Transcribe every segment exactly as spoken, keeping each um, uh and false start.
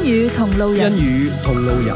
語同路人， 英語同路人。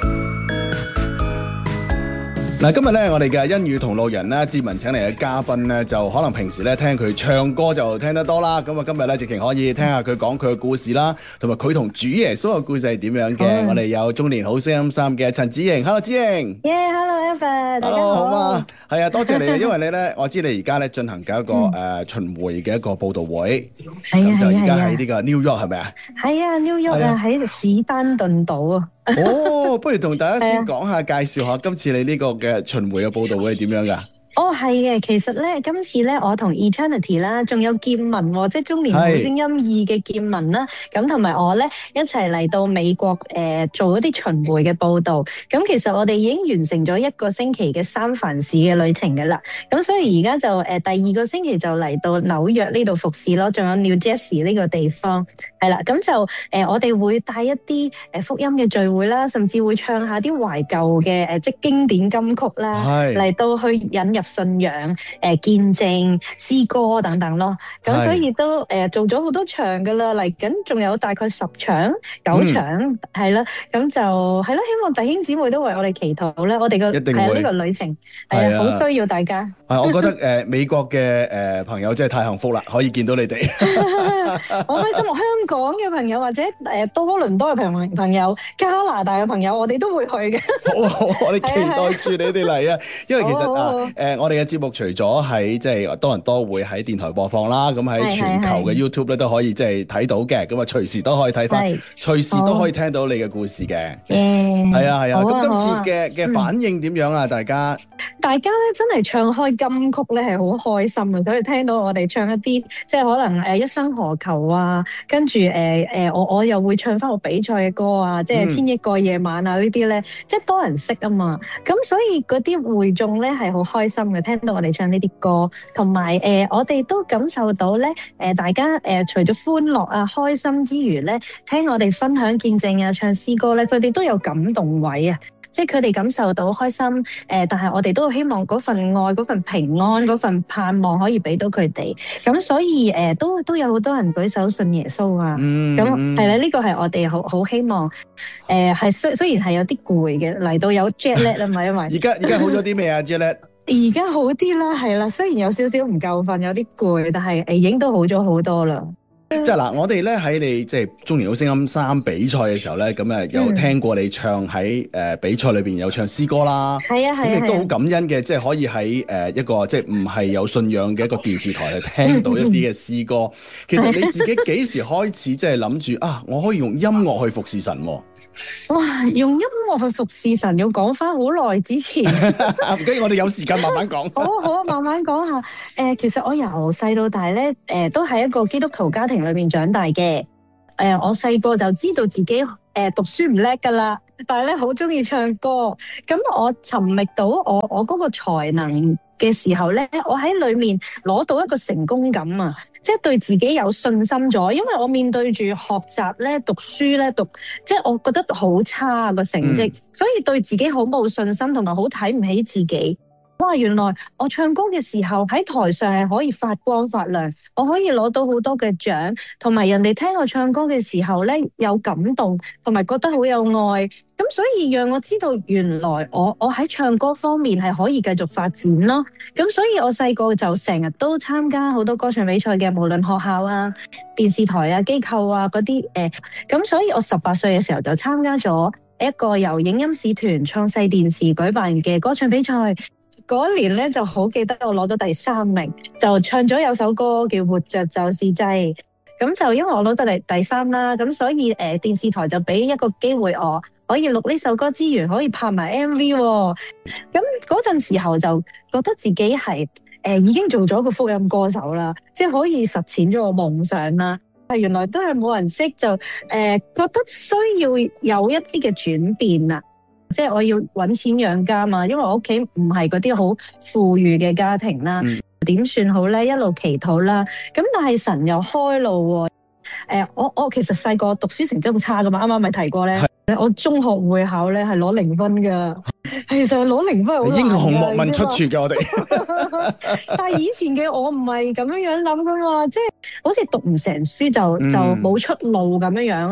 嗱，今日咧我哋嘅英語同路人咧，志文請嚟嘅嘉賓咧，就可能平時咧聽佢唱歌就聽得多啦。咁啊，今日咧直情可以聽下佢講佢嘅故事啦，同埋佢同主耶穌嘅故事係點樣嘅。嗯、我哋有中年好聲音三嘅陳子瑩 ，Hello 子瑩。 Yeah, hello Evan， 大家好。 好嘛，係啊，多謝你，因為你咧，我知你而家咧進行緊一個誒、嗯呃、巡迴嘅一個報道會，咁、啊、就而家喺呢個 New York 係咪啊？ 係啊 New York 啊，喺史丹頓島啊。 哦，不如同大家先講下，介紹下今次你呢個嘅巡迴嘅報道會係點樣噶？ 哦，係嘅，其實咧，今次咧，我同 Eternity 啦，仲有劍文、哦，即係中年好聲音二嘅劍文啦，咁同埋我咧一齊嚟到美國誒、呃、做一啲巡迴嘅報導。咁其實我哋已經完成咗一個星期嘅三藩市嘅旅程㗎啦。咁所以而家就誒、呃、第二個星期就嚟到紐約呢度服侍咯，仲有 New Jersey 呢個地方係啦。咁就誒、呃、我哋會帶一啲誒福音嘅聚會啦，甚至會唱下啲懷舊嘅誒即係經典金曲啦，嚟到去引入信仰、誒、呃、見證、詩歌等等咯，咁所以都誒、呃、做咗好多場噶啦，嚟緊仲有大概十場、九場係啦，咁、嗯、就係啦，希望弟兄姊妹都為我哋祈禱咧，我哋嘅係呢個旅程係啊，好需要大家。 係，我覺得誒、呃、美國嘅誒、呃、朋友真係太幸福啦，可以見到你哋。 我開心，香港嘅朋友或者誒、呃、多倫多嘅朋朋友、加拿大嘅朋友，我哋都會去嘅。好好，我哋期待住你哋嚟啊！因為其實啊誒、呃、我哋嘅節目除咗喺即係多倫多會喺電台播放啦，咁喺全球嘅 YouTube 咧都可以即係睇到嘅，咁啊隨時都可以睇翻，隨時都可以聽到你嘅故事嘅。嗯，係啊係啊，咁、啊、今次嘅嘅、啊、反應點樣啊？大家大家咧真係唱開金曲咧係好開心啊！所以聽到我哋唱一啲即係可能誒一生何求啊，跟住誒誒我我又會唱翻我比賽嘅歌啊，即係千億個夜晚啊呢啲咧，即係多人識啊嘛，咁所以嗰啲會眾咧係好開心嘅，聽到我哋唱呢啲歌，同埋誒我哋都感受到咧誒、呃、大家誒、呃、除咗歡樂啊開心之餘咧，聽我哋分享見證啊唱詩歌咧，佢哋都有感動位啊！即係佢哋感受到開心，誒、呃，但係我哋都希望嗰份愛、嗰份平安、嗰份盼望可以俾到佢哋。咁所以誒、呃，都都有好多人舉手信耶穌啊。咁係啦，呢個係我哋好好希望。誒、呃，係雖雖然係有啲攰嘅，嚟到有 jet lag 啊嘛，因為而家而家好咗啲咩啊 jet lag？ 而家好啲啦，係啦，雖然有少少唔夠瞓，有啲攰，但係誒已經都好咗好多啦。 即係嗱，我哋咧喺你即係中年好聲音三比賽嘅時候咧，咁誒有聽過你唱喺誒比賽裏邊有唱詩歌啦， 係啊係啊， 亦都好感恩嘅，即係可以喺誒一個即係唔係有信仰嘅一個電視台去聽到一啲嘅詩歌。其實你自己幾時開始即係諗住啊？我可以用音樂去服侍神喎？ 哇！用音樂去服侍神，要講翻好耐之前。 唔緊要，我哋有時間慢慢講。 好好啊，慢慢講下。誒、呃，其實我由細到大咧，誒、呃，都係一個基督徒家庭裏面長大嘅。誒、呃，我細個就知道自己誒、呃、讀書唔叻噶啦，但係咧好中意唱歌。咁我尋覓到我我嗰個才能嘅時候咧，我喺裏面攞到一個成功感啊！即係對自己有信心咗，因為我面對住學習咧、讀書咧、讀，即係我覺得好差個成績，嗯、所以對自己好冇信心，同埋好睇唔起自己。哇！原來我唱歌嘅時候喺台上係可以發光發亮，我可以攞到好多嘅獎，同埋人哋聽我唱歌嘅時候咧有感動，同埋覺得好有愛。咁所以讓我知道原來我我喺唱歌方面係可以繼續發展咯。咁所以我細個就成日都參加好多歌唱比賽嘅，無論學校啊、電視台啊、機構啊嗰啲誒。咁所以我十八歲嘅時候就參加咗一個由影音使團創世電視舉辦嘅歌唱比賽。嗰年咧就好記得我攞咗第三名，就唱咗有首歌叫《活着就是祭》。咁就因為我攞得第第三啦，咁所以誒、呃、電視台就俾一個機會我可以錄呢首歌之餘可以拍埋 M V、哦。咁嗰陣時候就覺得自己係誒、呃、已經做咗個福音歌手啦，即係可以實踐咗個夢想啦。係原來都係冇人識，就誒、呃、覺得需要有一啲嘅轉變啊。即係我要搵錢養家嘛，因為我屋企唔係嗰啲好富裕嘅家庭啦，點、嗯、算好咧？一路祈禱啦，咁但係神又開路喎。誒、呃，我我其實細個讀書成績好差噶嘛，啱啱咪提過咧。我中學會考咧係攞零分噶，其實攞零分好難。英雄莫問出處嘅我哋，但係以前嘅我唔係咁樣樣諗噶嘛，即係好似讀唔成書就、嗯、就冇出路咁樣樣啊。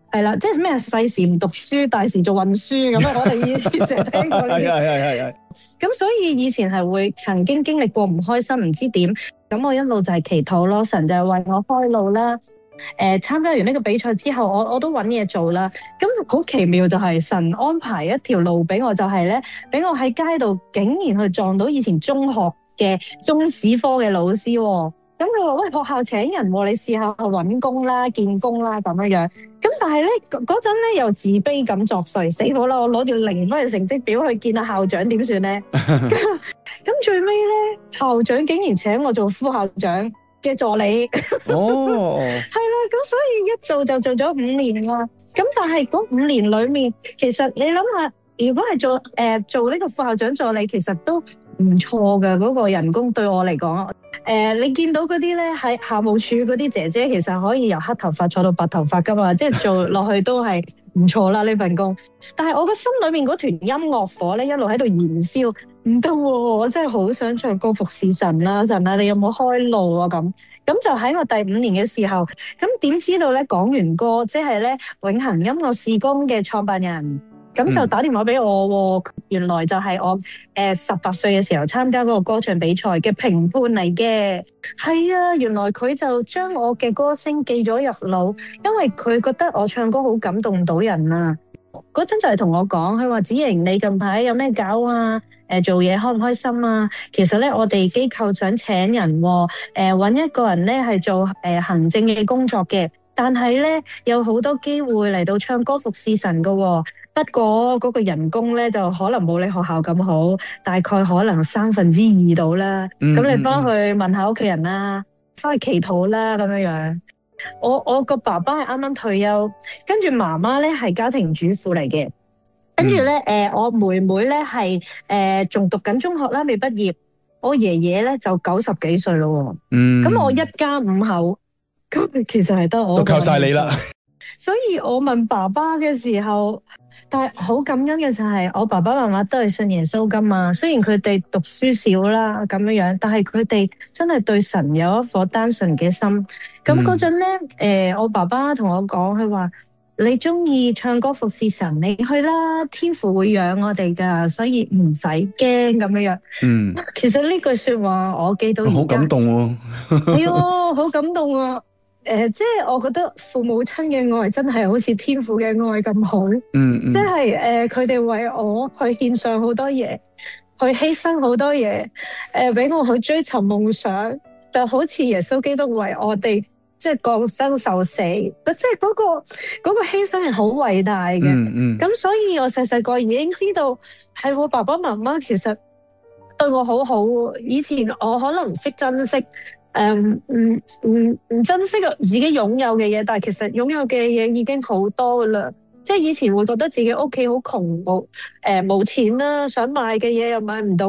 係啦，即係咩細時唔讀書，大時做運輸咁樣。我哋以前成日聽過呢啲。 係係係係。 咁所以以前係會曾經經歷過唔開心，唔知點。咁我一路就係祈禱咯，神就係為我開路啦。誒、呃，參加完呢個比賽之後，我我都揾嘢做啦。咁好奇妙就係神安排一條路俾我，就係咧俾我喺街度竟然去撞到以前中學嘅中史科嘅老師、哦。咁佢話喂，學校請人喎，你試下去揾工啦、見工啦咁樣樣。咁但係咧嗰陣咧又自卑感作祟，死好啦！我攞條零分嘅成績表去見下校長點算咧？咁最尾咧，校長竟然請我做副校長嘅助理。 哦， 係啦，咁所以一做就做咗五年啦。咁但係嗰五年裏面，其實你諗下，如果係做誒、呃、做呢個副校長助理，其實都唔錯㗎。嗰個人工對我嚟講，誒、呃、你見到嗰啲咧喺校務處嗰啲姐姐，其實可以由黑頭髮坐到白頭髮噶嘛，即係做落去都係唔錯啦呢份工。但係我個心裏面嗰團音樂火咧，一路喺度燃燒。唔得喎！我真係好想唱歌服侍神啦，神啊，你有冇開路啊？咁咁就喺我第五年嘅時候，咁點知道咧？講完歌，即係咧永恆音樂事工嘅創辦人，咁就打電話俾我、嗯。原來就係我誒十八歲嘅時候參加嗰個歌唱比賽嘅評判嚟嘅。係啊，原來佢就將我嘅歌聲記咗入腦，因為佢覺得我唱歌好感動到人啊。嗰陣就係同我講，佢話子瑩，你近排有咩搞啊？誒、呃，做嘢開唔開心啊？其實咧，我哋機構想請人、哦，誒、呃，搵一個人咧係做誒、呃、行政嘅工作嘅，但係咧有好多機會嚟到唱歌服侍神噶、哦。不過嗰個人工咧就可能冇你學校咁好，大概可能三分之二到啦。咁、嗯、你幫佢問下屋企人啦，翻去祈禱啦，咁樣樣。我我個爸爸係啱啱退休，跟住媽媽咧係家庭主婦嚟嘅，跟住咧誒我妹妹咧係誒仲讀緊中學啦，未畢業。我爺爺咧就九十幾歲咯，嗯，咁我一家五口，咁其實係得我都靠晒你啦。所以我問爸爸嘅時候，但係好感恩嘅就係我爸爸媽媽都係信耶穌噶嘛，雖然佢哋讀書少啦咁樣樣，但係佢哋真係對神有一顆單純嘅心。咁嗰陣咧，誒、嗯呃，我爸爸同我講，佢話你中意唱歌服侍神，你去啦，天父會養我哋噶，所以唔使驚咁樣樣。嗯，其實呢句說話我記到而家好感動喎，係啊，好感動啊。誒、呃，即係我覺得父母親嘅愛真係好似天父嘅愛咁好，嗯嗯、即係誒，佢、呃、哋為我去獻上好多嘢，去犧牲好多嘢，誒、呃，俾我去追尋夢想，就好似耶穌基督為我哋即係降生受死，即係嗰、嗰個嗰、嗰個犧牲係好偉大嘅。咁、嗯嗯、所以我細細個已經知道，係我爸爸媽媽其實對我好好。以前我可能唔識珍惜。誒，唔唔唔珍惜自己擁有嘅嘢，但係其實擁有嘅嘢已經好多噶啦。即係以前會覺得自己屋企好窮，冇誒冇錢啦，想買嘅嘢又買唔到。